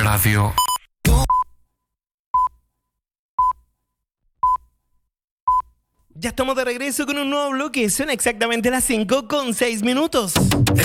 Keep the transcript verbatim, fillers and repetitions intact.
Radio. Ya estamos de regreso con un nuevo bloque. Son exactamente las cinco con seis minutos.